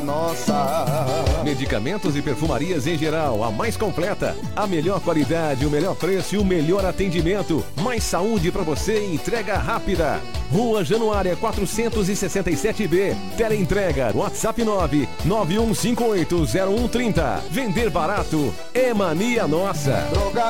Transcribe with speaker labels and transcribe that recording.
Speaker 1: Nossa.
Speaker 2: Medicamentos e perfumarias em geral, a mais completa. A melhor qualidade, o melhor preço e o melhor atendimento. Mais saúde pra você e entrega rápida. Rua Januária 467B. Teleentrega, WhatsApp 991580130. Vender barato é mania nossa.